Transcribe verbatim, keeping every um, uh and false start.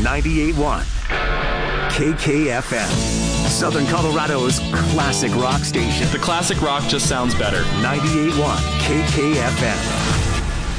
ninety-eight point one K K F M, Southern Colorado's classic rock station. The classic rock just sounds better. ninety-eight point one K K F M.